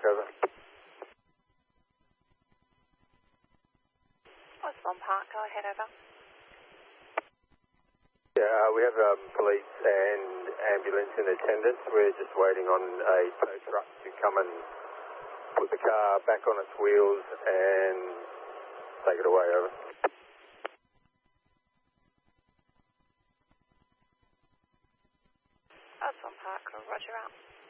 over. Osborne Park, go ahead, over. Yeah, we have police and ambulance in attendance. We're just waiting on a tow truck to come and put the car back on its wheels and take it away, over. Osborne Park, roger out.